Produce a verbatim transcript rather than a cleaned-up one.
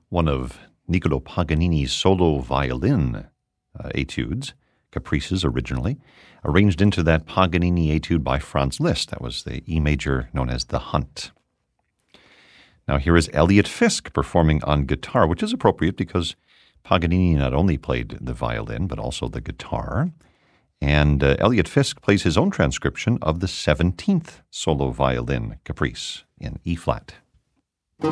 one of Niccolo Paganini's solo violin uh, etudes, caprices originally, arranged into that Paganini etude by Franz Liszt. That was the E major known as the Hunt. Now here is Elliot Fisk performing on guitar, which is appropriate because Paganini not only played the violin, but also the guitar. And uh, Elliot Fisk plays his own transcription of the seventeenth solo violin caprice in E-flat.